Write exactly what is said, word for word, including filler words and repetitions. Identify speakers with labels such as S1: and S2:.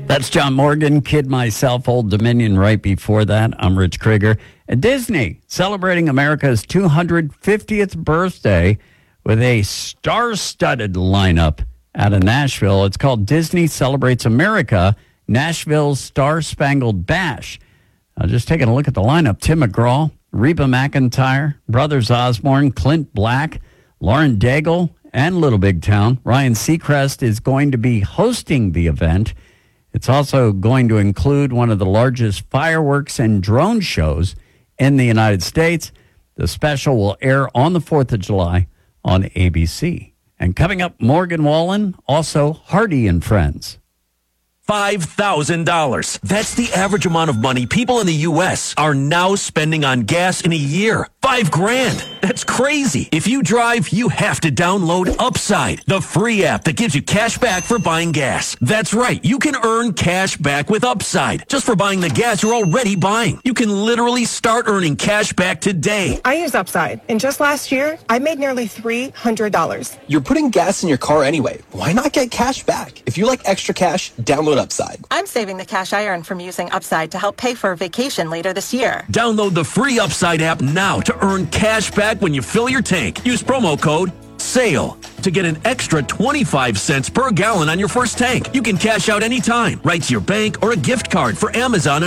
S1: That's John Morgan, Kid Myself, Old Dominion right before that. I'm Rich Krieger. And Disney celebrating America's two hundred fiftieth birthday with a star-studded lineup out of Nashville. It's called Disney Celebrates America, Nashville's Star-Spangled Bash. Now, just taking a look at the lineup, Tim McGraw, Reba McEntire, Brothers Osborne, Clint Black, Lauren Daigle, and Little Big Town. Ryan Seacrest is going to be hosting the event. It's also going to include one of the largest fireworks and drone shows in the United States. The special will air on the fourth of July on A B C. And coming up, Morgan Wallen, also Hardy and Friends.
S2: five thousand dollars. That's the average amount of money people in the U S are now spending on gas in a year. Five grand. That's crazy. If you drive, you have to download Upside, the free app that gives you cash back for buying gas. That's right. You can earn cash back with Upside just for buying the gas you're already buying. You can literally start earning cash back today.
S3: I use Upside, and just last year, I made nearly three hundred dollars.
S4: You're putting gas in your car anyway. Why not get cash back? If you like extra cash, download Upside.
S5: I'm saving the cash I earn from using Upside to help pay for a vacation later this year.
S2: Download the free Upside app now to earn cash back when you fill your tank. Use promo code SALE to get an extra twenty-five cents per gallon on your first tank. You can cash out anytime, right to your bank or a gift card for Amazon and